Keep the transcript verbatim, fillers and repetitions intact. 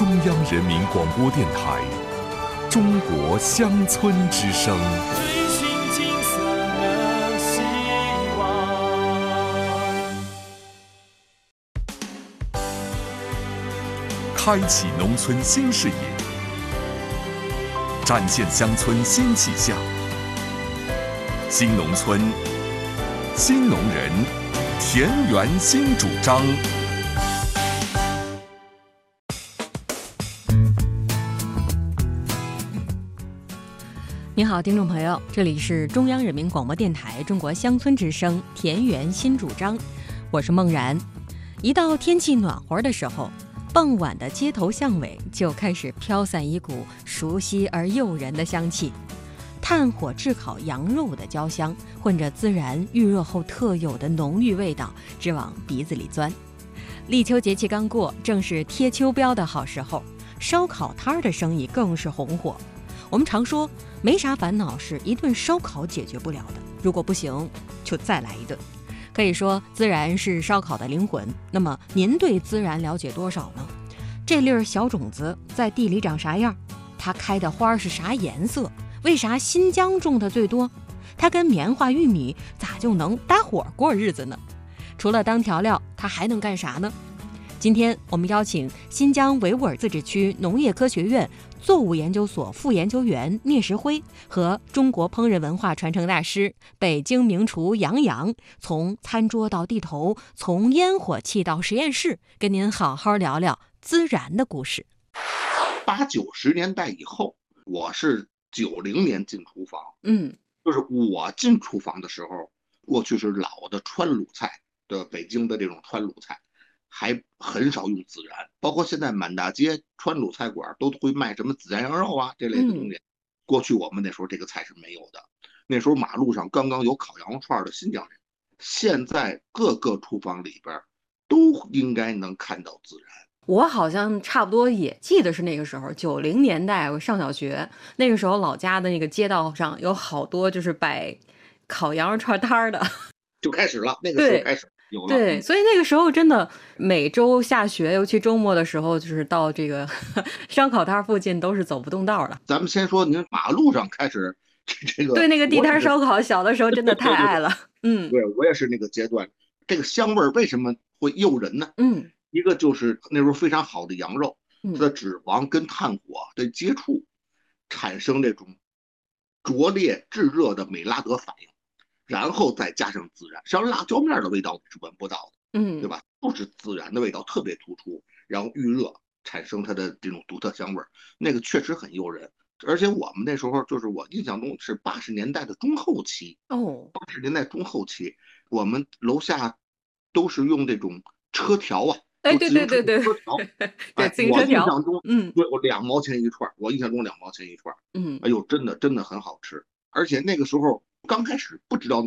中央人民广播电台中国乡村之声。 追寻金色的希望， 开启农村新视野，展现乡村新气象。新农村，新农人，田园新主张。 您好，听众朋友，这里是中央人民广播电台中国乡村之声田园新主张，我是梦然。一到天气暖和的时候，傍晚的街头巷尾就开始飘散一股熟悉而诱人的香气，炭火炙烤羊肉的焦香，混着孜然预热后特有的浓郁味道，直往鼻子里钻。立秋节气刚过，正是贴秋膘的好时候，烧烤摊儿的生意更是红火。我们常说，没啥烦恼是一顿烧烤解决不了的，如果不行，就再来一顿。可以说，孜然是烧烤的灵魂。那么，您对孜然了解多少呢？这粒儿小种子在地里长啥样？它开的花是啥颜色？为啥新疆种的最多？它跟棉花、玉米咋就能搭伙过日子呢？除了当调料，它还能干啥呢？今天我们邀请新疆维吾尔自治区农业科学院作物研究所副研究员聂石辉和中国烹饪文化传承大师、北京名厨杨洋，从餐桌到地头，从烟火气到实验室，跟您好好聊聊孜然的故事。 八九十年代以后，我是九零年进厨房， 嗯， 就是我进厨房的时候，过去是老的川鲁菜的北京的这种川鲁菜。还很少用孜然，包括现在满大街川鲁菜馆都会卖什么孜然羊肉啊这类的东西。嗯、过去我们那时候这个菜是没有的，那时候马路上刚刚有烤羊肉串的新疆人，现在各个厨房里边都应该能看到孜然。 我好像差不多也记得是那个时候，九零年代我上小学，那个时候老家的那个街道上有好多就是摆烤羊肉串摊的， 就开始了，那个时候开始。 对，所以那个时候真的每周下学，尤其周末的时候，就是到这个烧烤摊附近都是走不动道了。 咱们先说，您马路上开始这个对那个地摊烧烤，小的时候真的太爱了。嗯， 对我也是那个阶段。这个香味为什么会诱人呢？ 嗯， 一个就是那时候非常好的羊肉，它的脂肪跟炭火的接触，产生这种灼烈炙热的美拉德反应。然后再加上孜然，像辣椒面的味道你是闻不到的， 嗯， 对吧？就是孜然的味道特别突出，然后预热产生它的这种独特香味，那个确实很诱人。而且我们那时候就是我印象中是八十年代的中后期哦， 八十年代中后期，我们楼下都是用这种车条啊， 哎，对对对对， 车条， 对自行车条， 我印象中， 嗯， 对，我两毛钱一串，我印象中两毛钱一串， 嗯， 哎呦，真的真的很好吃，而且那个时候。刚开始不知道